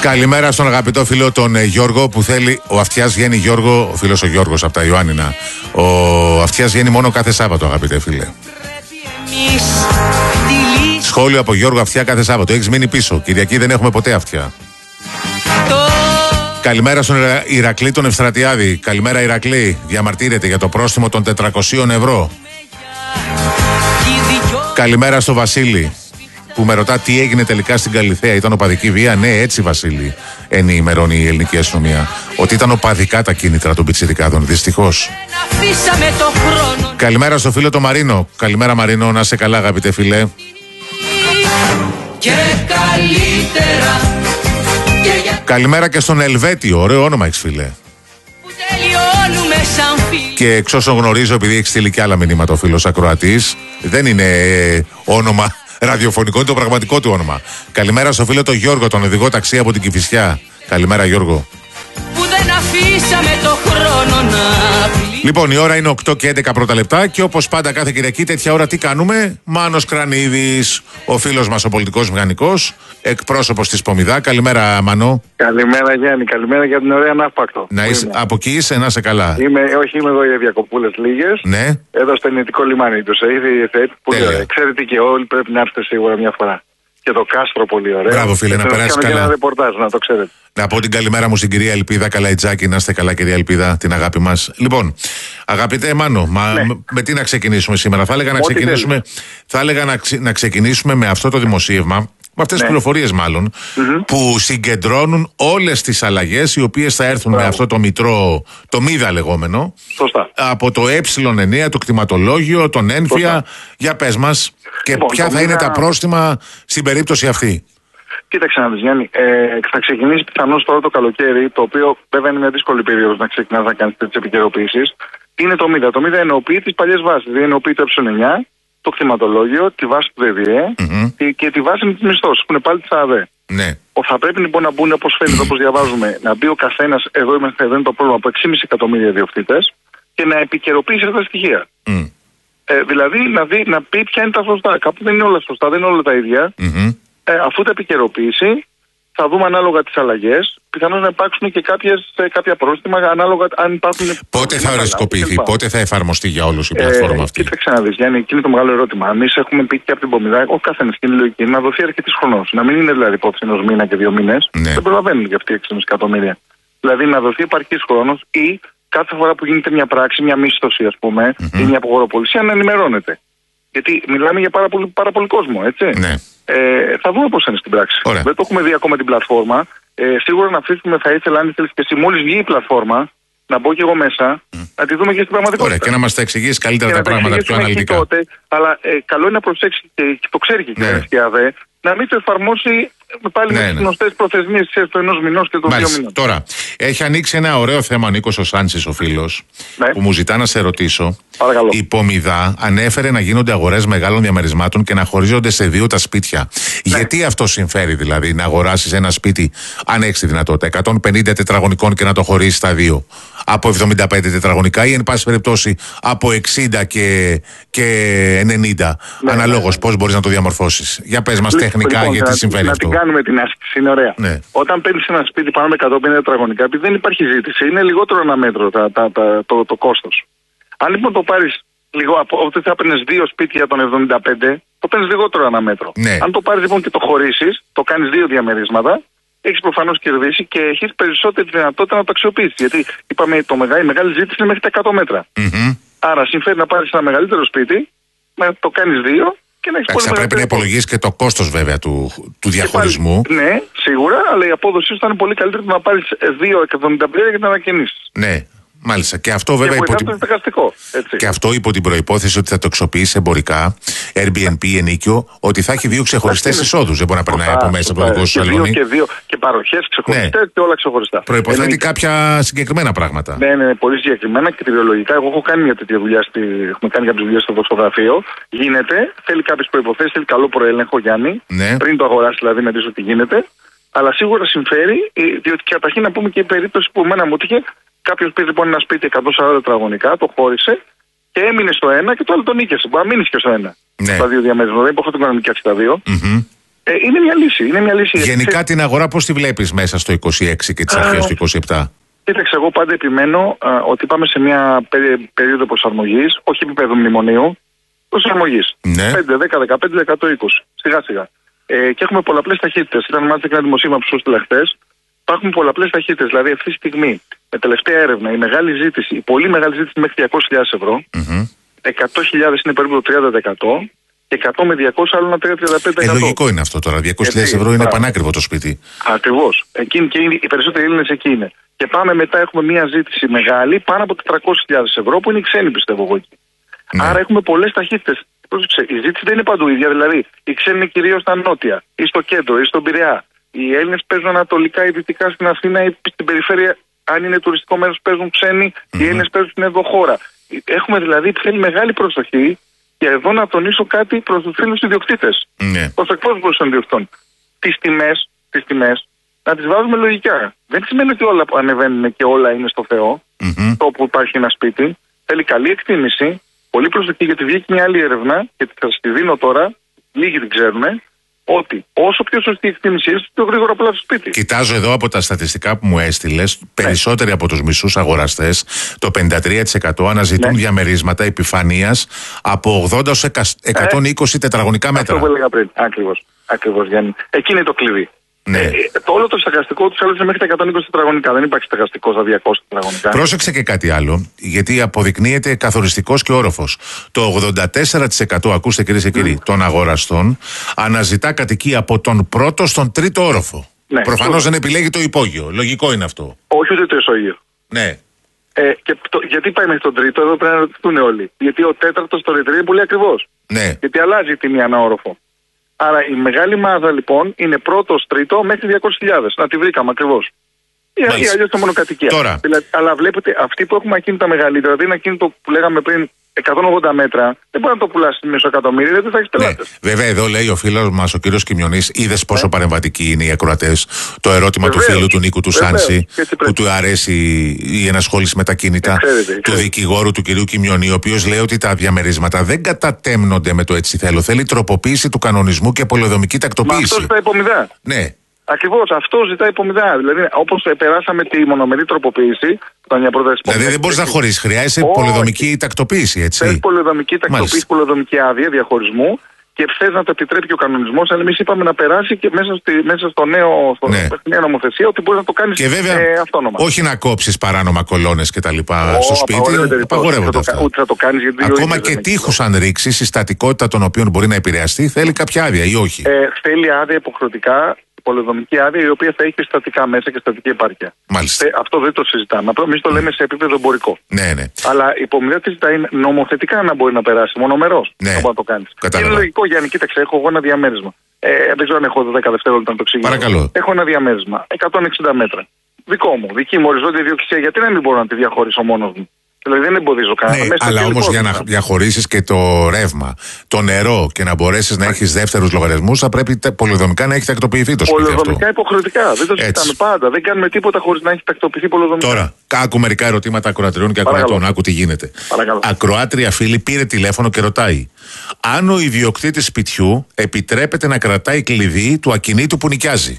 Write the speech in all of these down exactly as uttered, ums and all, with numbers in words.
Καλημέρα στον αγαπητό φίλο τον Γιώργο που θέλει. Ο Αυτιάς βγαίνει, Γιώργο, ο φίλος ο Γιώργος από τα Ιωάννινα. Ο Αυτιάς βγαίνει μόνο κάθε Σάββατο, αγαπητέ φίλε. Σχόλιο από Γιώργο Αυτιά κάθε Σάββατο. Έχεις μείνει πίσω. Κυριακή δεν έχουμε ποτέ Αυτιά. Καλημέρα στον Ηρακλή τον Ευστρατιάδη. Καλημέρα Ηρακλή. Διαμαρτύρεται για το πρόστιμο των τετρακοσίων ευρώ. Καλημέρα στο Βασίλη που με ρωτά τι έγινε τελικά στην Καλιθέα. Ήταν οπαδική βία? Ναι, έτσι Βασίλη ενημερώνει η ελληνική αστυνομία. Ότι ήταν οπαδικά τα κίνητρα των πιτσιρικάδων, δυστυχώς. Καλημέρα στο φίλο το Μαρίνο. Καλημέρα Μαρίνο, να είσαι καλά αγαπητέ φίλε. Και καλύτερα. Καλημέρα και στον Ελβέτιο, ωραίο όνομα έχεις φίλε. Και εξ όσων γνωρίζω, επειδή έχει στείλει και άλλα μηνύματα ο φίλος ακροατής, δεν είναι ε, όνομα ραδιοφωνικό, είναι το πραγματικό του όνομα. Καλημέρα στο φίλο τον Γιώργο, τον οδηγό ταξί από την Κηφισιά. Καλημέρα Γιώργο. Που δεν αφήσαμε το χρόνο να... Λοιπόν, η ώρα είναι οκτώ και έντεκα πρώτα λεπτά και όπως πάντα κάθε Κυριακή τέτοια ώρα τι κάνουμε? Μάνος Κρανίδης, ο φίλος μας ο πολιτικός μηχανικός, εκπρόσωπος της Πομιδά. Καλημέρα Μανώ. Καλημέρα Γιάννη, καλημέρα για την ωραία Ναύπακτο. Να είσαι, από εκεί είσαι, να είσαι καλά. Είμαι, όχι είμαι εδώ για διακοπούλες λίγες. Ναι. Εδώ στο Ενετικό λιμάνι τους. Πολύ ωραία. Ξέρετε και όλοι πρέπει να έρθετε σίγουρα μια φορά. Και το κάστρο πολύ ωραίο. Μπράβο φίλε, να περάσει καλά. Και ένα ρεπορτάζ, να το ξέρετε. Να πω την καλημέρα μου στην κυρία Ελπίδα Καλαϊτζάκη. Να είστε καλά, κυρία Ελπίδα, την αγάπη μας. Λοιπόν, αγαπητέ Μάνο, μα, ναι. με τι να ξεκινήσουμε σήμερα? Θα έλεγα να ξεκινήσουμε, θα έλεγα να, ξε, να ξεκινήσουμε με αυτό το δημοσίευμα, με αυτές τις ναι. πληροφορίες μάλλον, mm-hmm. που συγκεντρώνουν όλες τις αλλαγές οι οποίες θα έρθουν Μπράβο. με αυτό το μητρό, το μίδα λεγόμενο. Σωστά. Από το ε εννιά, το κτηματολόγιο, τον ένφια. Σωστά. Για πες μας, και λοιπόν, ποια θα μήνα... είναι τα πρόστιμα στην περίπτωση αυτή? Κοίταξε να δεις Γιάννη, ε, θα ξεκινήσει πιθανώς τώρα το καλοκαίρι, το οποίο βέβαια είναι μια δύσκολη περίοδος να ξεκινάς να κάνεις τέτοιες επικαιροποιήσεις. Είναι το μίδα. Το μίδα εννοοποιεί τις παλιές βάσεις. Δηλαδή εννοοποιεί το ε εννιά, το κτηματολόγιο, τη βάση του ΔΔΕ mm-hmm. και, και τη βάση με τις μισθώσεις που είναι πάλι της ΑΔΕ. Ναι. Θα πρέπει λοιπόν να μπουν, όπως φαίνεται, όπως διαβάζουμε, να μπει ο καθένας, εδώ είμαστε, εδώ είναι το πρόβλημα, από έξι κόμμα πέντε εκατομμύρια ιδιοκτήτες και να επικαιροποιήσει αυτά τα στοιχεία. Mm. Ε, δηλαδή να, δει, να πει ποια είναι τα σωστά. Κάπου δεν είναι όλα σωστά, δεν είναι όλα τα ίδια. Mm-hmm. Ε, αφού τα επικαιροποιήσει, θα δούμε ανάλογα τις αλλαγές. Πιθανώς να υπάρξουν και κάποιες, κάποια πρόστιμα ανάλογα αν υπάρχουν. Πότε θα οριστικοποιηθεί, πότε θα εφαρμοστεί για όλους η πλατφόρμα ε, αυτή? Κοίταξε να δεις, Γιάννη, εκεί είναι το μεγάλο ερώτημα. Εμείς έχουμε πει και από την Πομιδά, ο καθένας και είναι λογική, να δοθεί αρκετής χρονός. Να μην είναι δηλαδή υπόθεση ενός μήνα και δύο μήνες. Ναι. Δεν προλαβαίνουν και αυτοί οι έξι κόμμα πέντε εκατομμύρια. Δηλαδή να δοθεί επαρκής χρόνος ή κάθε φορά που γίνεται μια πράξη, μια μίσθωση, ας πούμε, mm-hmm. ή μια απογοροπολισία να ενημερώνεται. Γιατί μιλάμε για πάρα πολύ, πάρα πολύ κόσμο, έτσι. Ναι. Ε, θα δούμε πώς είναι στην πράξη. Ωραία. Δεν το έχουμε δει ακόμα την πλατφόρμα. Ε, σίγουρα να αφήσουμε, θα ήθελα, αν ήθελες και εσύ, μόλις βγει η πλατφόρμα, να μπω και εγώ μέσα, mm. να τη δούμε και στην πραγματικότητα. Ωραία, και να μας τα εξηγήσει καλύτερα τα, τα πράγματα πιο αναλυτικά. Τότε, αλλά ε, καλό είναι να προσέξει και, και το ξέρει και η κυβέρνηση και η ΑΔΕ, να μην το εφαρμόσει πάλι ναι, με τις γνωστές ναι. προθεσμίες του ενός μηνός και των δύο μηνών. Τώρα, έχει ανοίξει ένα ωραίο θέμα ο Νίκος ο Σάντσης, ο φίλος, ναι. που μου ζητά να σε ρωτήσω. Παρακαλώ. Η Πομιδά ανέφερε να γίνονται αγορές μεγάλων διαμερισμάτων και να χωρίζονται σε δύο τα σπίτια. Ναι. Γιατί αυτό συμφέρει δηλαδή, να αγοράσεις ένα σπίτι, αν έχεις τη δυνατότητα, εκατόν πενήντα τετραγωνικών και να το χωρίσεις στα δύο, από εβδομήντα πέντε τετραγωνικά, ή εν πάση περιπτώσει από εξήντα και, και ενενήντα, ναι, αναλόγως, ναι, ναι. πώς μπορείς να το διαμορφώσεις? Για πες μας τεχνικά λοιπόν, γιατί να, συμφέρει να αυτό. Να την κάνουμε την άσκηση, είναι ωραία. Ναι. Όταν παίρνεις ένα σπίτι πάνω με εκατόν πενήντα τετραγωνικά, επειδή δεν υπάρχει ζήτηση, είναι λιγότερο ένα μέτρο τα, τα, τα, το, το κόστος. Αν λοιπόν το πάρεις λίγο, από ότι θα παίρνεις δύο σπίτια των εβδομήντα πέντε, το παίρνεις λιγότερο ένα μέτρο. Ναι. Αν το πάρεις λοιπόν και το χωρίσεις, το κάνεις δύο διαμερίσματα, έχεις προφανώς κερδίσει και έχεις περισσότερη δυνατότητα να το αξιοποιήσεις. Γιατί είπαμε το μεγάλη, η μεγάλη ζήτηση είναι μέχρι τα εκατό μέτρα. Mm-hmm. Άρα συμφέρει να πάρεις ένα μεγαλύτερο σπίτι, να το κάνεις δύο και να έχεις πολύ μεγαλύτερο. Θα πρέπει να υπολογίσεις και το κόστος βέβαια του, του διαχωρισμού. Πάλι, ναι, σίγουρα, αλλά η απόδοσή σου θα είναι πολύ καλύτερη να πάρεις δύο εβδομήντα πέντε και να ανακαινήσεις. Ναι. Μάλιστα. Και αυτό βέβαια και υπό την... Και αυτό υπό την προϋπόθεση ότι θα το αξιοποιήσει εμπορικά, Airbnb, ενίκιο, ότι θα έχει δύο ξεχωριστές εισόδους. Δεν μπορεί να περνάει από μέσα από το δικό σου σαλόνι. Και, δύο, και παροχές ξεχωριστές ναι. και όλα ξεχωριστά. Προϋποθέτει ενίκιο. Κάποια συγκεκριμένα πράγματα. Ναι, ναι, πολύ συγκεκριμένα και κτηριολογικά. Εγώ έχω κάνει μια τέτοια δουλειά, στη... έχουμε κάνει κάποιες δουλειές στο δοξογραφείο. Γίνεται, θέλει κάποιες προϋποθέσεις, θέλει καλό προέλεγχο, Γιάννη. Ναι. Πριν το αγοράσει, δηλαδή, με δεις ότι γίνεται. Αλλά σίγουρα συμφέρει, διότι καταρχήν να πούμε και η περίπτωση που εμένα μου είχε. Κάποιος πήρε λοιπόν ένα σπίτι εκατόν σαράντα τετραγωνικά, το χώρισε και έμεινε στο ένα και το άλλο τον νίκησε. Μπορεί να μείνει και στο ένα. Ναι. Στα δύο διαμέρισματα. Δεν υποχρεωτικό να νοικιάσει τα δύο. Mm-hmm. Ε, είναι μια λύση. Είναι μια λύση. Γενικά ε, την αγορά πώς τη βλέπεις μέσα στο είκοσι έξι και τις αρχές του είκοσι επτά? Κοίταξε, εγώ πάντα επιμένω α, ότι πάμε σε μια περί, περίοδο προσαρμογής, όχι επίπεδο μνημονίου, προσαρμογής. Ναι. πέντε, δέκα, δεκαπέντε, δεκατό, είκοσι. Σιγά σιγά. Ε, και έχουμε πολλαπλές ταχύτητες. Ήταν μάλιστα και ένα δημοσίευμα που σου έστειλα χθες. Υπάρχουν πολλαπλές ταχύτητες. Δηλαδή αυτή τη στιγμή, με τελευταία έρευνα, η μεγάλη ζήτηση, η πολύ μεγάλη ζήτηση μέχρι διακόσιες χιλιάδες ευρώ, mm-hmm. εκατό χιλιάδες είναι περίπου το τριάντα τοις εκατό. Και εκατό με διακόσια άλλο ένα τριάντα με τριάντα πέντε τοις εκατό. Ε, λογικό είναι αυτό τώρα. διακόσιες χιλιάδες ευρώ είναι πανάκριβο το σπίτι. Ακριβώς. Εκείνοι και οι περισσότεροι Έλληνες εκεί είναι. Και πάμε μετά, έχουμε μια ζήτηση μεγάλη πάνω από τετρακόσιες χιλιάδες ευρώ που είναι οι ξένοι, πιστεύω εγώ εκεί. Ναι. Άρα έχουμε πολλές ταχύτητες. Η ζήτηση δεν είναι παντού ίδια. Δηλαδή, οι ξένοι είναι κυρίως στα νότια ή στο κέντρο ή στον Πειραιά. Οι Έλληνες παίζουν ανατολικά ή δυτικά στην Αθήνα ή στην περιφέρεια. Αν είναι τουριστικό μέρος, παίζουν ξένοι. Mm-hmm. Οι Έλληνες παίζουν στην ενδοχώρα. Έχουμε δηλαδή, θέλει μεγάλη προσοχή. Και εδώ να τονίσω κάτι προς τους φίλους ιδιοκτήτες. Ναι. Προς εκπρόσωπους των ιδιοκτητών. Τις τιμές, τις τιμές να τις βάζουμε λογικά. Δεν σημαίνει ότι όλα που ανεβαίνουν και όλα είναι στο Θεό. Mm-hmm. Το που υπάρχει ένα σπίτι. Θέλει καλή εκτίμηση, πολύ προσοχή, γιατί βγήκε μια άλλη έρευνα και θα σας τη δίνω τώρα, λίγοι την ξέρουν, ότι όσο πιο σωστή η εκτίμηση είναι, πιο γρήγορα πουλά το σπίτι. Κοιτάζω εδώ από τα στατιστικά που μου έστειλες, ναι. Περισσότεροι από τους μισούς αγοραστές, το πενήντα τρία τοις εκατό αναζητούν ναι. διαμερίσματα επιφανείας από ογδόντα έως εκατόν είκοσι ε, τετραγωνικά μέτρα. Αυτό που έλεγα πριν. Ακριβώς. Ακριβώς, Γιάννη. Εκεί είναι το κλειδί. Ναι. Ε, το όλο το στεγαστικό του άλλωστε μέχρι τα εκατόν είκοσι τετραγωνικά. Δεν υπάρχει στεγαστικό στα διακόσια τετραγωνικά. Πρόσεξε και κάτι άλλο, γιατί αποδεικνύεται καθοριστικός και όροφος. Το ογδόντα τέσσερα τοις εκατό, ακούστε κυρίες και κύριοι, mm. των αγοραστών αναζητά κατοικία από τον πρώτο στον τρίτο όροφο. Ναι, προφανώς δεν επιλέγει το υπόγειο. Λογικό είναι αυτό. Όχι ούτε το ισόγειο. Ναι. Ε, και το, γιατί πάει μέχρι τον τρίτο, εδώ πρέπει να ρωτηθούν όλοι. Γιατί ο τέταρτος στο ρετρί είναι πολύ ακριβώς. Ναι. Γιατί αλλάζει η τιμή ανά όροφο. Άρα η μεγάλη μάζα λοιπόν είναι πρώτος, τρίτο μέχρι διακόσιες χιλιάδες. Να τη βρήκαμε ακριβώς. Ή, ή αλλιώς το μονοκατοικία. Τώρα. Δηλαδή, αλλά βλέπετε, αυτοί που έχουμε ακίνητα μεγαλύτερα, δηλαδή ένα ακίνητο που λέγαμε πριν εκατόν ογδόντα μέτρα, δεν μπορεί να το πουλάσει μέσω εκατομμύρια, δεν θα έχει πελάτες. Ναι. Βέβαια, εδώ λέει ο φίλος μας, ο κύριος Κιμιονής, είδες πόσο ε? παρεμβατικοί είναι οι ακροατές. Το ερώτημα Βεβαίως. του φίλου του Νίκου του Βεβαίως. Σάνση, που του αρέσει η ενασχόληση με τα κίνητα, Ξέρετε, του δικηγόρου του κυρίου Κιμιονή, ο οποίος λέει ότι τα διαμερίσματα δεν κατατέμνονται με το έτσι θέλω. Θέλει τροποποίηση του κανονισμού και πολεοδομική τακτοποίηση. Μα αυτό ζητάει υπομηδά. Ναι. Ακριβώς, αυτό ζητάει υπομηδά. Δηλαδή, όπως περάσαμε τη μονομερή τροποποίηση. Μια πρόταση δηλαδή, δεν μπορεί να χωρίσει. Χρειάζεται πολεοδομική τακτοποίηση, έτσι. Θες πολεοδομική τακτοποίηση, πολεοδομική άδεια διαχωρισμού και θες να το επιτρέπει και ο κανονισμός. Αλλά εμείς είπαμε να περάσει και μέσα, στη, μέσα στο νέο, στο, ναι. στη νέα νομοθεσία ότι μπορεί να το κάνει ε, αυτόνομα. Όχι να κόψει παράνομα κολόνες και τα λοιπά στο σπίτι. Απαγορεύονται αυτά. Ούτε θα το κάνεις, γιατί ακόμα και τείχους αν ρίξει, η στατικότητα των οποίων μπορεί να επηρεαστεί, θέλει κάποια άδεια ή όχι. Ε, θέλει άδεια υποχρεωτικά. Πολεοδομική άδεια η οποία θα έχει στατικά μέσα και στατική επάρκεια. Μάλιστα. Ε, αυτό δεν το συζητάμε. Απλά εμείς το λέμε σε επίπεδο εμπορικό. Ναι, ναι. Αλλά η υπομοιότητα τη ζητάει νομοθετικά να μπορεί να περάσει μονομερός. Ναι. Να μπορεί να το κάνει. Κατάλαβα. Είναι λογικό, Γιάννη, κοίταξε, έχω εγώ ένα διαμέρισμα. Ε, δεν ξέρω αν έχω δέκα δευτερόλεπτα να το εξηγήσω. Παρακαλώ. Έχω ένα διαμέρισμα εκατόν εξήντα μέτρα. Δικό μου, δική μου οριζόντια ιδιοκτησία. Γιατί να μην μπορώ να τη διαχωρίσω μόνος μου. Δηλαδή δεν εμποδίζω κανένα. Ναι, αλλά όμως για να διαχωρίσεις και το ρεύμα, το νερό και να μπορέσεις να έχεις δεύτερους λογαριασμούς, θα πρέπει πολεοδομικά να έχει τακτοποιηθεί το σπίτι. Πολεοδομικά υποχρεωτικά. Δεν το συζητάμε πάντα. Δεν κάνουμε τίποτα χωρίς να έχει τακτοποιηθεί πολεοδομικά. Τώρα, άκου μερικά ερωτήματα ακροατριών και ακροατών. Άκου τι γίνεται. Παρακαλώ. Ακροάτρια φίλη πήρε τηλέφωνο και ρωτάει: αν ο ιδιοκτήτης σπιτιού επιτρέπεται να κρατάει κλειδί του ακινήτου που νοικιάζει.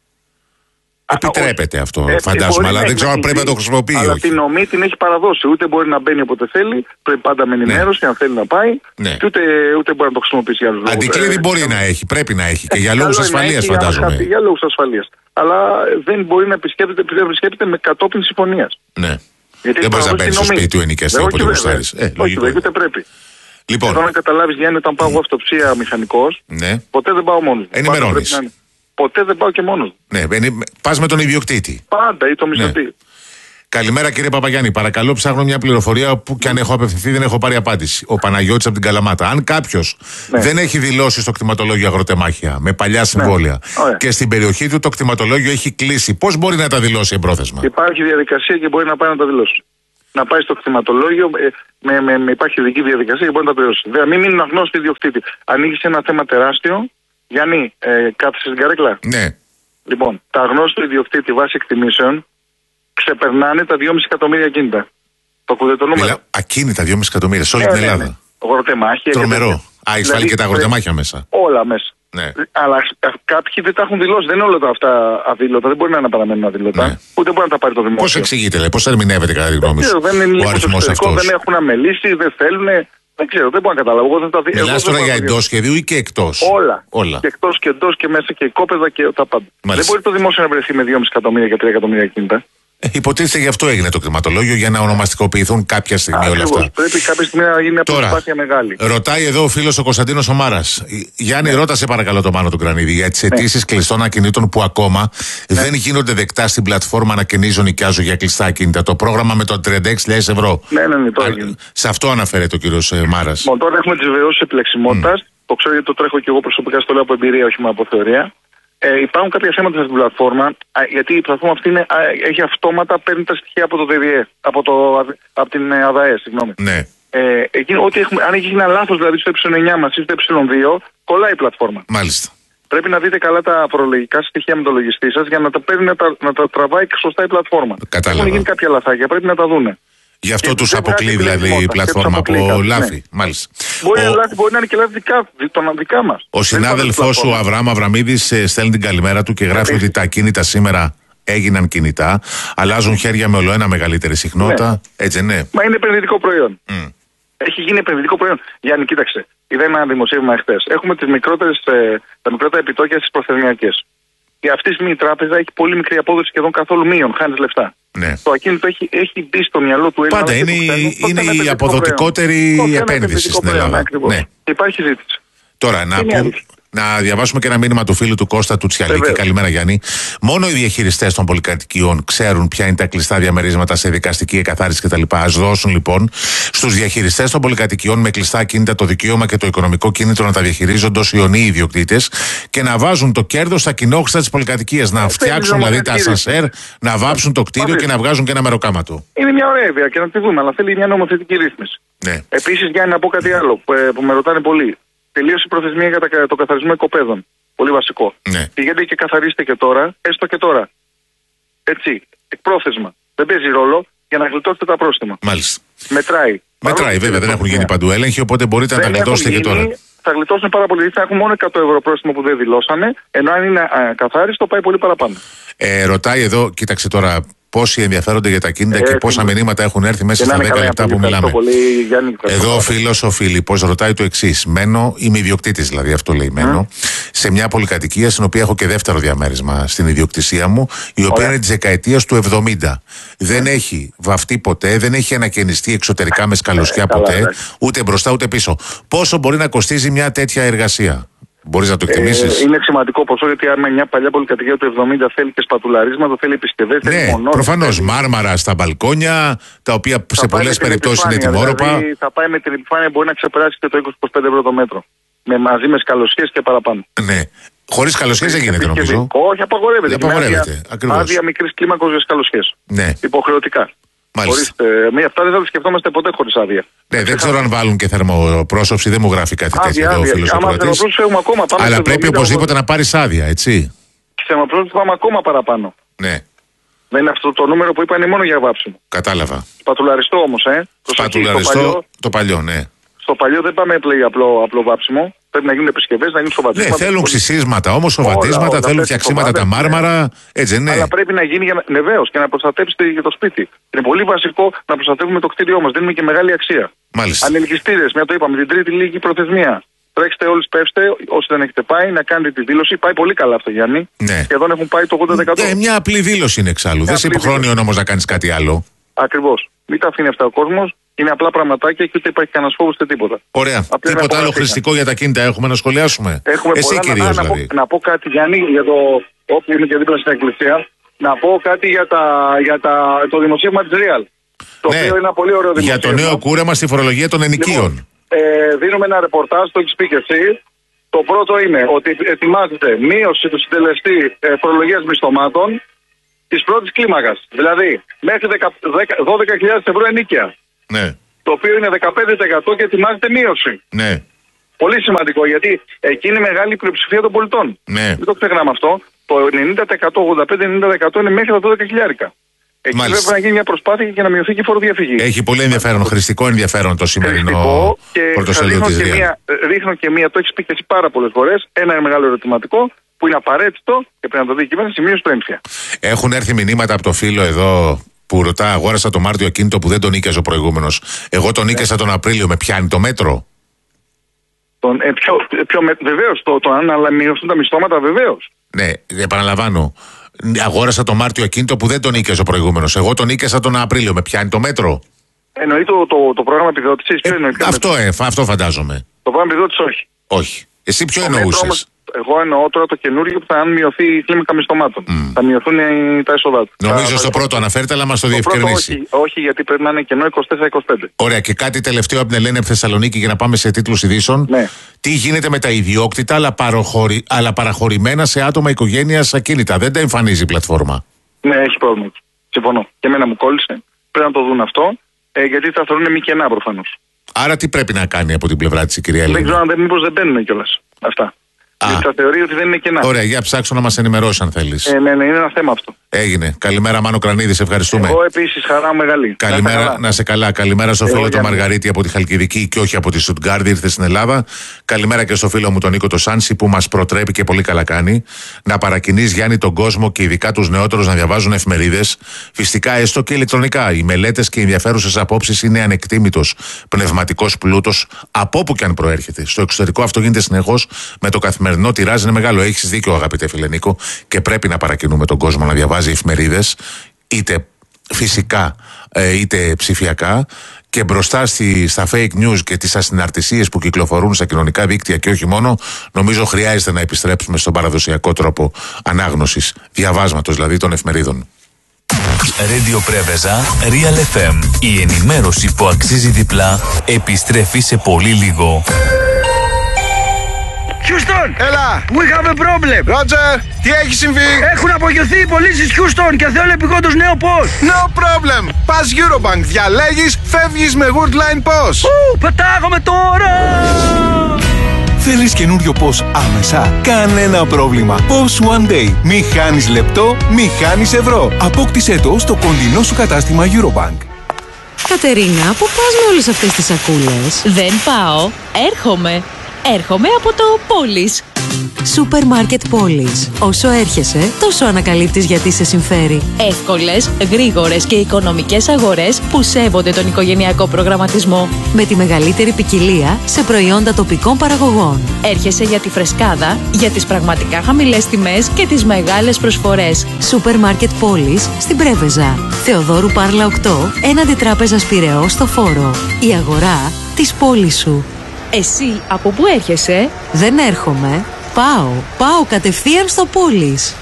Επιτρέπεται αυτό, ε, φαντάζομαι, αλλά δεν ξέρω αν πρέπει να το χρησιμοποιεί. Αλλά όχι. την νομή την έχει παραδώσει. Ούτε μπορεί να μπαίνει όποτε θέλει, πρέπει πάντα με ενημέρωση, ναι. αν θέλει να πάει. Ναι. Και ούτε, ούτε μπορεί να το χρησιμοποιήσει για άλλους λόγους. Αντικλείδι μπορεί ε, να έχει, πρέπει να έχει. Και για λόγους ασφαλείας, φαντάζομαι. Για λόγους ασφαλείας. Αλλά δεν μπορεί να επισκέπτεται, επειδή δεν επισκέπτεται με κατόπιν συμφωνίας. Ναι. Γιατί δεν μπορεί να μπαίνει στο σπίτι του ενοικιαστή όποτε γουστάρει. Όχι, ούτε πρέπει. Λοιπόν. Εδώ να καταλάβει, Γιάννη, όταν πάω εγώ αυτοψία μηχανικός, ποτέ δεν πάω μόνος. Ενημερώνεις. Ποτέ δεν πάω και μόνος. Ναι, πας με τον ιδιοκτήτη. Πάντα ή το μισθωτή. Ναι. Καλημέρα κύριε Παπαγιάννη. Παρακαλώ, ψάχνω μια πληροφορία που κι αν έχω απευθυνθεί δεν έχω πάρει απάντηση. Ο Παναγιώτης από την Καλαμάτα. Αν κάποιος ναι. δεν έχει δηλώσει στο κτηματολόγιο αγροτεμάχια με παλιά συμβόλαια ναι. και στην περιοχή του το κτηματολόγιο έχει κλείσει, πώς μπορεί να τα δηλώσει εμπρόθεσμα? Υπάρχει διαδικασία και μπορεί να πάει να τα δηλώσει. Να πάει στο κτηματολόγιο, με, με, με, υπάρχει ειδική διαδικασία και μπορεί να τα δηλώσει. Δηλαδή, μην μείνουν αγνώστοι ιδιοκτήτη. Ανοίγει ένα θέμα τεράστιο. Γιάννη, ε, κάθεσαι στην καρέκλα. Ναι. Λοιπόν, τα αγνώστου ιδιοκτήτη βάσει εκτιμήσεων ξεπερνάνε τα δυόμισι εκατομμύρια ακίνητα. Το ακούτε το νούμερο? Μιλά, ακίνητα δυόμισι εκατομμύρια σε όλη ναι, την ναι, Ελλάδα. Ναι. Αγροτεμάχια. Τρομερό. Α, έχει δηλαδή, βάλει και τα αγροτεμάχια μέσα. Όλα μέσα. Ναι. Αλλά κάποιοι δεν τα έχουν δηλώσει. Δεν είναι όλα αυτά αδήλωτα. Δεν μπορεί να παραμένουν αδήλωτα. Ναι. Ούτε μπορεί να τα πάρει το δημόσιο. Πώς εξηγείται, πώς ερμηνεύεται κατά τη γνώμη σου ο αριθμός αυτός? Δεν έχουν αμελήσει, δεν θέλουν. Δεν ξέρω, δεν μπορώ να καταλάβω. Εγώ δεν Μιλάς τώρα για εντός σχεδίου ή και εκτός? Όλα. Όλα. Και εκτός και εντός και μέσα και οικόπεδα και τα πάντα. Μάλιστα. Δεν μπορεί το δημόσιο να βρεθεί με δυόμισι εκατομμύρια και τρία εκατομμύρια κινητά. Ε, υποτίθεται γι' αυτό έγινε το κτηματολόγιο, για να ονομαστικοποιηθούν κάποια στιγμή. Α, όλα αυτά. Πρέπει κάποια στιγμή να γίνει μια προσπάθεια μεγάλη. Ρωτάει εδώ ο φίλος ο Κωνσταντίνος ο Μάρας. Γιάννη, ναι. ρώτασε παρακαλώ το Μάνο του Κρανίδη για τις αιτήσεις ναι. κλειστών ακινήτων που ακόμα ναι. δεν γίνονται δεκτά στην πλατφόρμα Ανακαινίζω Νοικιάζω για κλειστά ακίνητα. Το πρόγραμμα με το τριάντα έξι χιλιάδες ευρώ. Ναι, ναι, ναι, το Α, σε αυτό αναφέρεται ο κύριος Μάρας. Bon, τώρα έχουμε τις βεβαιώσεις επιλεξιμότητας. Mm. Το ξέρω γιατί το τρέχω και εγώ προσωπικά, στο λέω από εμπειρία, όχι μόνο από θεωρία. Ε, υπάρχουν κάποια θέματα στην πλατφόρμα, α, γιατί η πλατφόρμα αυτή είναι, α, έχει αυτόματα, παίρνει τα στοιχεία από το ΔΔΕ, από, το, από την ΑΔΑΕ, συγγνώμη. Ναι. Ε, εκείνο, ό,τι έχουμε, αν έχει γίνει ένα λάθος δηλαδή στο ε εννιά μας ή στο ε δύο, κολλάει η πλατφόρμα. Μάλιστα. Πρέπει να δείτε καλά τα φορολογικά στοιχεία με το λογιστή σας για να τα παίρνει, να τα, να τα τραβάει σωστά η πλατφόρμα. Κατάλαβα. Έχουν γίνει κάποια λαθάκια, πρέπει να τα δούνε. Γι' αυτό τους αποκλεί δηλαδή η πλατφόρμα από λάθη. Ναι. Μάλιστα. Μπορεί, ο... λάθη, μπορεί να είναι και λάθη δικά, δικά μας. Ο συνάδελφός σου, ο Αβραάμ Αβραμίδης, στέλνει την καλημέρα του και γράφει ότι τα ακίνητα σήμερα έγιναν κινητά, αλλάζουν χέρια με ολοένα μεγαλύτερη συχνότητα. Ναι. Έτσι, ναι. Μα είναι επενδυτικό προϊόν. Mm. Έχει γίνει επενδυτικό προϊόν. Γιάννη, κοίταξε. Είδα ένα δημοσίευμα εχθές. Έχουμε τις μικρότερες, ε, τα μικρότερα επιτόκια στις προθεσμιακές. Και αυτή τη στιγμή η τράπεζα έχει πολύ μικρή απόδοση, σχεδόν καθόλου μείον, χάνει λεφτά. Ναι. Το ακίνητο έχει, έχει μπει στο μυαλό του Έλληνα. Πάντα είναι, είναι η αποδοτικότερη προϊόν. επένδυση στην Ελλάδα. Ναι. Υπάρχει ζήτηση. Τώρα, να, που, να διαβάσουμε και ένα μήνυμα του φίλου του Κώστα του Τσιαλίκη. Καλημέρα, Γιάννη. Μόνο οι διαχειριστές των πολυκατοικιών ξέρουν ποια είναι τα κλειστά διαμερίσματα σε δικαστική εκαθάριση κτλ. Ας δώσουν λοιπόν στους διαχειριστές των πολυκατοικιών με κλειστά ακίνητα το δικαίωμα και το οικονομικό κίνητρο να τα διαχειρίζονται ως ιονοί ιδιοκτήτες και να βάζουν το κέρδος στα κοινόχρηστα της πολυκατοικίας. Να φτιάξουν δηλαδή τα ασανσέρ, να βάψουν το κτίριο και να βγάζουν και ένα μεροκάματο. Είναι μια ωραία ιδέα και να τη δούμε, αλλά θέλει μια νομοθετική ρύθμιση. Ναι. Επίσης, Γιάννη, να πω κάτι άλλο που, που με ρωτάνε πολύ. Τελείωσε η προθεσμία για το καθαρισμό οικοπαίδων. Πολύ βασικό. Ναι. Πηγαίνετε και καθαρίστε και τώρα, έστω και τώρα. Έτσι, εκπρόθεσμα. Δεν παίζει ρόλο για να γλιτώσετε τα πρόστιμα. Μάλιστα. Μετράει. Μετράει, βέβαια, δεν έχουν γίνει παντού έλεγχοι, οπότε μπορείτε δεν να τα γλιτώσετε και τώρα. Θα γλιτώσουν πάρα πολύ. Θα έχουν μόνο εκατό ευρώ πρόστιμο που δεν δηλώσανε, ενώ αν είναι καθάριστο πάει πολύ παραπάνω. Ε, ρωτάει εδώ, κοίταξε τώρα. Πόσοι ενδιαφέρονται για τα κίνητα ε, και πόσα μηνύματα έχουν έρθει μέσα στα δέκα λεπτά που μιλάμε. Πολύ, Γιάννη, εδώ ο φίλος ο Φίλιππος ρωτάει το εξής. Μένω, είμαι ιδιοκτήτης δηλαδή, αυτό λέει μένω, mm. σε μια πολυκατοικία στην οποία έχω και δεύτερο διαμέρισμα στην ιδιοκτησία μου, η οποία Ωραία. είναι της δεκαετίας του εβδομήντα. Δεν έχει βαφτεί ποτέ, δεν έχει ανακαινιστεί εξωτερικά με σκαλωσιά ποτέ, καλά, ούτε μπροστά ούτε πίσω. Πόσο μπορεί να κοστίζει μια τέτοια εργασία? Μπορείς να το εκτιμήσεις? Ε, είναι σημαντικό ποσό, γιατί αν μια παλιά πολυκατοικία του εβδομήντα θέλει και σπατουλαρίσματα, θέλει επισκευές, ναι, θέλει μονό. Προφανώς. Θέλει... Μάρμαρα στα μπαλκόνια, τα οποία θα σε πολλές περιπτώσεις είναι τιμόρροπα. Δηλαδή, θα πάει με την επιφάνεια, μπορεί να ξεπεράσει και το είκοσι με είκοσι πέντε ευρώ το μέτρο. Με, μαζί με σκαλωσιές και παραπάνω. Ναι. Χωρίς σκαλωσιές δεν γίνεται νομίζω. Όχι, απαγορεύεται. απαγορεύεται. Άδεια, άδεια μικρής κλίμακος για σκαλωσιές. Ναι. Υποχρεωτικά. Χωρίς, ε, αυτά δεν θα τα σκεφτόμαστε ποτέ χωρίς άδεια. Ναι, δεν ξέρω αν βάλουν και θερμοπρόσωψη, δεν μου γράφει κάτι τέτοιο εδώ ο φίλος ο Κροατής. Αλλά πρέπει οπωσδήποτε να πάρεις άδεια, έτσι. Θερμοπρόσωψη πάμε ακόμα παραπάνω. Ναι. Δεν είναι αυτό το νούμερο που είπαν, είναι μόνο για βάψιμο. Κατάλαβα. Σπατουλαριστό όμως, ε. Σπατουλαριστό, το παλιό, ναι. Στο παλιό δεν πάμε απλό, απλό, απλό βάψιμο. Πρέπει να γίνουν επισκευές, να γίνουν σοβατίσματα. Ναι, θέλουν ξυσίσματα όμως, σοβατίσματα, θέλουν φτιαξίματα τα μάρμαρα. Έτσι, ναι. Αλλά πρέπει να γίνει για... ναι, βέβαιως, και να προστατέψετε για το σπίτι. Είναι πολύ βασικό να προστατεύουμε το κτίριό μας. Δίνουμε και μεγάλη αξία. Μάλιστα. Ανελκυστήρες, μια το είπαμε, την τρίτη λίγη προθεσμία. Τρέξτε όλοι, πέφτε, όσοι δεν έχετε πάει, να κάνετε τη δήλωση. Πάει πολύ καλά αυτό, Γιάννη. Ναι. Σχεδόν έχουν πάει το ογδόντα τοις εκατό. Ναι, μια απλή δήλωση είναι εξάλλου. Δεν σε υποχρεώνει ο νόμος να κάνεις κάτι άλλο. Ακριβώς. Μην τα αφήνει αυτά ο κόσμος. Είναι απλά πραγματάκια και ούτε υπάρχει κανένα φόβο ούτε τίποτα. Ωραία. Απλά τίποτα άλλο χρηστικό για τα κίνητα έχουμε να σχολιάσουμε? Έχουμε Εσύ κυρίως να, δηλαδή. Να πω, να πω κάτι, Γιάννη, για το όποιο είναι και δίπλα στην εκκλησία. Να πω κάτι για, τα, για τα, το δημοσίευμα της Real. Το ναι, οποίο είναι ένα πολύ ωραίο δημοσίευμα. Για το νέο κούρεμα στη φορολογία των ενοικίων. Λοιπόν, ε, δίνουμε ένα ρεπορτάζ, το έχεις πει και εσύ. Το πρώτο είναι ότι ετοιμάζεται μείωση του συντελεστή ε, φορολογίας μισθωμάτων της πρώτης κλίμακας. Δηλαδή μέχρι δώδεκα χιλιάδες ευρώ ενίκαια. Ναι. Το οποίο είναι δεκαπέντε τοις εκατό και ετοιμάζεται μείωση. Ναι. Πολύ σημαντικό, γιατί εκεί είναι μεγάλη πλειοψηφία των πολιτών. Ναι. Δεν το ξεχνάμε αυτό. Το ενενήντα τοις εκατό, ογδόντα πέντε με ενενήντα τοις εκατό είναι μέχρι τα δώδεκα χιλιάρικα. Εκεί πρέπει να γίνει μια προσπάθεια για να μειωθεί και η φοροδιαφυγή. Έχει πολύ ενδιαφέρον, χρηστικό ενδιαφέρον το σημερινό πρωτοσέλιδο της Ρία. Ρίχνω και μία, το έχει πει και εσύ πάρα πολλές φορές, ένα μεγάλο ερωτηματικό που είναι απαραίτητο και πρέπει να το δει η κυβέρνηση, μείωση του έμφυα. Έχουν έρθει μηνύματα από το φίλο εδώ που ρωτά: αγόρασα το Μάρτιο ακίνητο που δεν τον νίκιαζε ο προηγούμενος. Εγώ τον νίκιασα τον Απρίλιο, με πιάνει το μέτρο. Τον, ε, πιο, πιο, βεβαίως, το, το αν αλλά μειώσουν τα μισθώματα, βεβαίως. Ναι, επαναλαμβάνω. Αγόρασα το Μάρτιο ακίνητο που δεν τον νίκιαζε ο προηγούμενος. Εγώ τον νίκιασα τον Απρίλιο, με πιάνει το μέτρο. Εννοεί το, το, το πρόγραμμα επιδότησης. Ε, αυτό, ε, αυτό φαντάζομαι. Το πρόγραμμα επιδότησης όχι. Όχι. Εσύ ποιο εννοούσες? Εγώ εννοώ τώρα το καινούργιο που θα αν μειωθεί η κλίμακα μισθωμάτων. Mm. Θα μειωθούν τα έσοδα του. Νομίζω θα, στο θα... πρώτο αναφέρεται, αλλά μας το, το διευκρινίσει. Όχι, όχι, γιατί πρέπει να είναι κενό είκοσι τέσσερα είκοσι πέντε. Ωραία, και κάτι τελευταίο από την Ελένη από Θεσσαλονίκη για να πάμε σε τίτλους ειδήσεων. Ναι. Τι γίνεται με τα ιδιόκτητα αλλά, παροχωρη... αλλά παραχωρημένα σε άτομα οικογένειας ακίνητα? Δεν τα εμφανίζει η πλατφόρμα. Ναι, έχει πρόβλημα. Συμφωνώ. Και εμένα μου κόλλησε. Πρέπει να το δουν αυτό, ε, γιατί θα θεωρούν μη κενά προφανώς. Άρα τι πρέπει να κάνει από την πλευρά της η κυρία Ελένη? Δεν ξέρω αν δεν, μήπως δεν μπαίνουν κιόλας αυτά. Γιατί θα θεωρεί ότι δεν είναι κενά. Ωραία, για ψάξω να μας ενημερώσει αν θέλεις. Ε, ναι, ναι, είναι ένα θέμα αυτό. Έγινε. Καλημέρα, Μάνο Κρανίδη, ευχαριστούμε. Εγώ επίσης, χαρά μεγάλη. Καλημέρα, να, καλά. να σε καλά. Καλημέρα στο φίλο του Μαργαρίτη από τη Χαλκιδική και όχι από τη Στουτγκάρδη, ήρθε στην Ελλάδα. Καλημέρα και στο φίλο μου τον Νίκο το Σάνση που μας προτρέπει και πολύ καλά κάνει να παρακινείς, Γιάννη, τον κόσμο και ειδικά τους νεότερους να διαβάζουν εφημερίδες. Φυσικά έστω και ηλεκτρονικά. Οι μελέτες και οι ενδιαφέρουσες απόψεις είναι ανεκτήμητος πνευματικός πλούτος από όπου και αν προέρχεται. Στο εξωτερικό αυτό γίνεται συνεχώς με το καθημερινό τυράζ. Είναι μεγάλο. Έχεις δίκιο, αγαπητέ φίλε Νίκο, και πρέπει να παρακινούμε τον κόσμο να διαβάζει εφημερίδες, είτε φυσικά είτε ψηφιακά, και μπροστά στη, στα fake news και τις ασυναρτησίες που κυκλοφορούν στα κοινωνικά δίκτυα και όχι μόνο, νομίζω χρειάζεται να επιστρέψουμε στον παραδοσιακό τρόπο ανάγνωσης, διαβάσματος δηλαδή των εφημερίδων. Radio Πρέβεζα, Real εφ εμ. Η ενημέρωση που αξίζει διπλά επιστρέφει σε πολύ λίγο. Houston! Έλα! We have a problem! Roger! Τι έχει συμβεί? Έχουν απογειωθεί οι πωλήσεις Houston και θέλουν επειγόντως νέο post! No problem! Πας Eurobank, διαλέγεις, φεύγεις με Woodline Post! Ου, πετάγομαι τώρα! Θέλεις καινούριο post άμεσα? Κανένα πρόβλημα! Post One Day. Μη χάνεις λεπτό, μη χάνεις ευρώ. Απόκτησέ το στο κοντινό σου κατάστημα Eurobank. Κατερίνα, πού πας με όλες αυτές τις σακούλες? Δεν πάω, έρχομαι. Έρχομαι από το Πόλης. Σούπερ Μάρκετ Πόλης. Όσο έρχεσαι, τόσο ανακαλύπτεις γιατί σε συμφέρει. Εύκολες, γρήγορες και οικονομικές αγορές που σέβονται τον οικογενειακό προγραμματισμό. Με τη μεγαλύτερη ποικιλία σε προϊόντα τοπικών παραγωγών. Έρχεσαι για τη φρεσκάδα, για τις πραγματικά χαμηλές τιμές και τις μεγάλες προσφορές. Σούπερ Μάρκετ Πόλης στην Πρέβεζα. Θεοδόρου Πάρλα οκτώ, έναντι Τράπεζας Πειραιώς στο Φόρο. Η αγορά της πόλης σου. Εσύ από πού έρχεσαι? Δεν έρχομαι. Πάω. Πάω κατευθείαν στο Πόλης.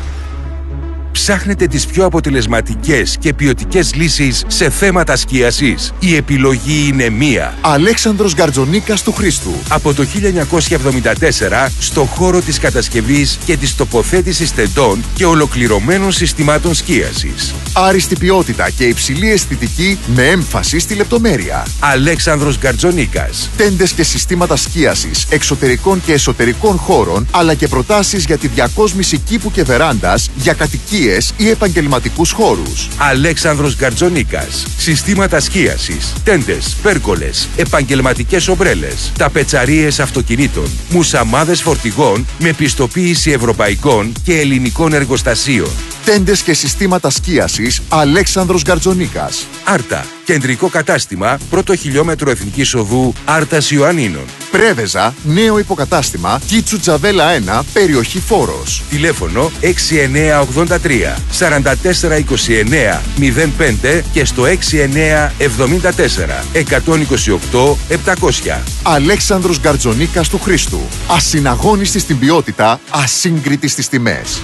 Ψάχνετε τις πιο αποτελεσματικές και ποιοτικές λύσεις σε θέματα σκίασης? Η επιλογή είναι μία. Αλέξανδρος Γκαρτζονίκας του Χρήστου. Από το χίλια εννιακόσια εβδομήντα τέσσερα στο χώρο της κατασκευής και της τοποθέτησης τεντών και ολοκληρωμένων συστημάτων σκίασης. Άριστη ποιότητα και υψηλή αισθητική με έμφαση στη λεπτομέρεια. Αλέξανδρος Γκαρτζονίκας. Τέντες και συστήματα σκίασης εξωτερικών και εσωτερικών χώρων, αλλά και προτάσεις για τη διακόσμηση κήπου και βεράντας για κατοικίες ή επαγγελματικούς χώρους. Αλέξανδρος Γκαρτζονίκας. Συστήματα σκίασης, τέντες, πέρκολες, επαγγελματικές ομπρέλες, ταπετσαρίες αυτοκινήτων, μουσαμάδες φορτηγών με πιστοποίηση ευρωπαϊκών και ελληνικών εργοστασίων. Τέντες και συστήματα σκίασης Αλέξανδρος Γκαρτζονίκας. Άρτα. Κεντρικό κατάστημα, πρώτο χιλιόμετρο Εθνικής Οδού, Άρτας Ιωαννίνων. Πρέβεζα, νέο υποκατάστημα, Κίτσου Τζαβέλα ένα, περιοχή Φόρος. Τηλέφωνο έξι εννιά ογδόντα τρία σαράντα τέσσερα είκοσι εννιά μηδέν πέντε και στο έξι εννιά εβδομήντα τέσσερα εκατόν είκοσι οκτώ επτακόσια. Αλέξανδρος Γκαρτζονίκας του Χρήστου. Ασυναγώνιστη στην ποιότητα, ασύγκριτη στις τιμές.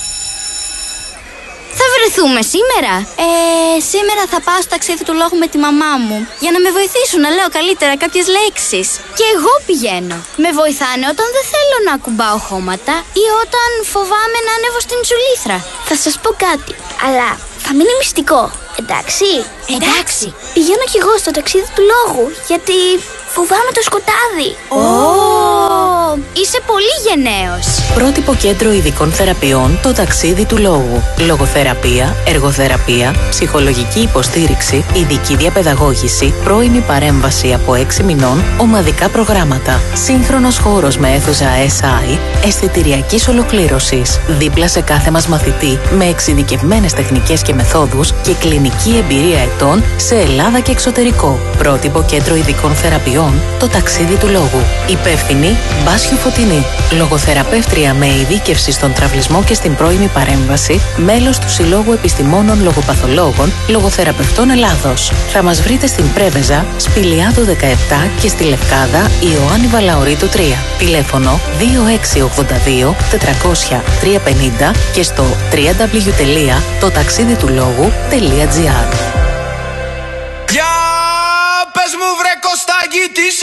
Θα βρεθούμε σήμερα? Ε, σήμερα θα πάω στο ταξίδι του λόγου με τη μαμά μου για να με βοηθήσουν να λέω καλύτερα κάποιες λέξεις. Και εγώ πηγαίνω. Με βοηθάνε όταν δεν θέλω να ακουμπάω χώματα ή όταν φοβάμαι να ανέβω στην τσουλήθρα. Θα σας πω κάτι, αλλά θα μείνει μυστικό. Εντάξει? Εντάξει. Πηγαίνω κι εγώ στο ταξίδι του λόγου γιατί φοβάμαι το σκοτάδι. Oh. είσαι πολύ γενναίος. Πρότυπο Κέντρο Ειδικών Θεραπείων, το ταξίδι του λόγου. Λογοθεραπεία, εργοθεραπεία, ψυχολογική υποστήριξη, ειδική διαπαιδαγώγηση, πρώιμη παρέμβαση από έξι μηνών, ομαδικά προγράμματα. Σύγχρονος χώρος με αίθουσα ες άι, αισθητηριακής ολοκλήρωσης. Δίπλα σε κάθε μας μαθητή, με εξειδικευμένες τεχνικές και μεθόδους και κλινική εμπειρία ετών σε Ελλάδα και εξωτερικό. Πρότυπο Κέντρο Ειδικών Θεραπείων, το ταξίδι του λόγου. Υπεύθυνη Μπάσιου Φωτεινή. Λογοθεραπεύτρια με ειδίκευση στον τραυλισμό και στην πρώιμη παρέμβαση, μέλος του Συλλόγου Επιστημόνων Λογοπαθολόγων Λογοθεραπευτών Ελλάδος. Θα μας βρείτε στην Πρέβεζα, Σπηλιάδο δεκαεπτά και στη Λευκάδα Ιωάννη Βαλαωρίτου τρία. Τηλέφωνο δύο έξι ογδόντα δύο τετρακόσια τριακόσια πενήντα και στο double-u double-u double-u τελεία το ταξίδι του λόγου τελεία τζι άρ. Για πες μου βρε Κωστάκη, τι